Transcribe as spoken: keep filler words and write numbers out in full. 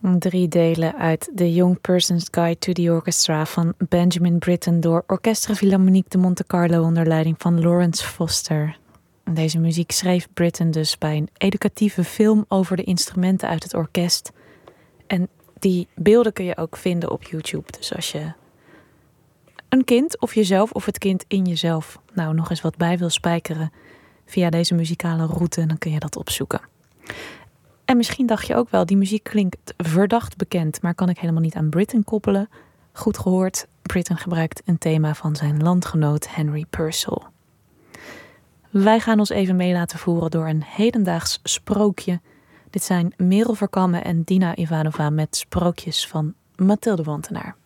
Drie delen uit The Young Person's Guide to the Orchestra van Benjamin Britten door Orchestre Philharmonique de Monte Carlo onder leiding van Lawrence Foster. Deze muziek schreef Britten dus bij een educatieve film over de instrumenten uit het orkest. En die beelden kun je ook vinden op YouTube. Dus als je een kind of jezelf of het kind in jezelf nou nog eens wat bij wil spijkeren via deze muzikale route, dan kun je dat opzoeken. En misschien dacht je ook wel, die muziek klinkt verdacht bekend, maar kan ik helemaal niet aan Britten koppelen. Goed gehoord, Britten gebruikt een thema van zijn landgenoot Henry Purcell. Wij gaan ons even mee laten voeren door een hedendaags sprookje. Dit zijn Merel Verkammen en Dina Ivanova met Sprookjes van Mathilde Wantenaar.